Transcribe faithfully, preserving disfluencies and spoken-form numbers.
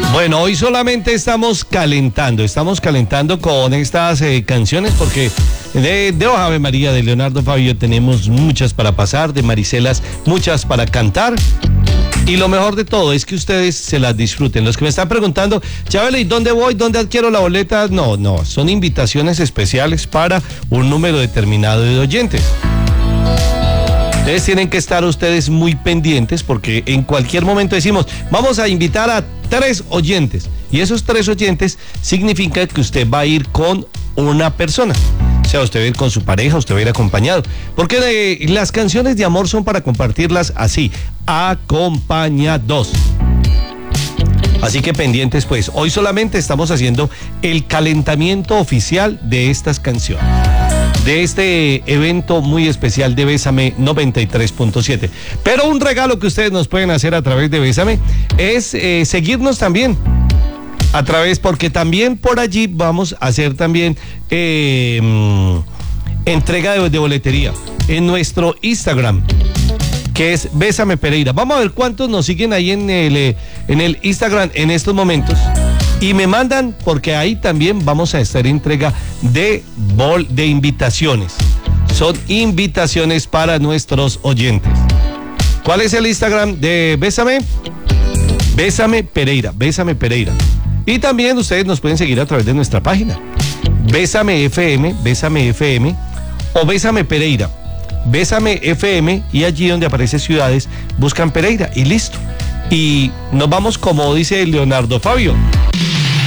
Bueno, hoy solamente estamos calentando, estamos calentando con estas eh, canciones porque de, de Ave María, de Leonardo Fabio, tenemos muchas para pasar, de Maricelas, muchas para cantar. Y lo mejor de todo es que ustedes se las disfruten. Los que me están preguntando, Chabela, ¿y dónde voy? ¿Dónde adquiero la boleta? No, no, son invitaciones especiales para un número determinado de oyentes. Entonces tienen que estar ustedes muy pendientes porque en cualquier momento decimos, vamos a invitar a tres oyentes. Y esos tres oyentes significa que usted va a ir con una persona. O sea, usted va a ir con su pareja, usted va a ir acompañado. Porque de, las canciones de amor son para compartirlas así, acompañados. Así que pendientes pues, hoy solamente estamos haciendo el calentamiento oficial de estas canciones, de este evento muy especial de Bésame noventa y tres punto siete. Pero un regalo que ustedes nos pueden hacer a través de Bésame es eh, seguirnos también a través, porque también por allí vamos a hacer también eh, entrega de, de boletería en nuestro Instagram, que es Bésame Pereira. Vamos a ver cuántos nos siguen ahí en el, eh, en el Instagram en estos momentos. Y me mandan, porque ahí también vamos a estar entrega de, bol, de invitaciones. Son invitaciones para nuestros oyentes. ¿Cuál es el Instagram de Bésame? Bésame Pereira, Bésame Pereira. Y también ustedes nos pueden seguir a través de nuestra página. Bésame F M, Bésame F M o Bésame Pereira. Bésame F M y allí donde aparece ciudades, buscan Pereira y listo. Y nos vamos como dice Leonardo Fabio.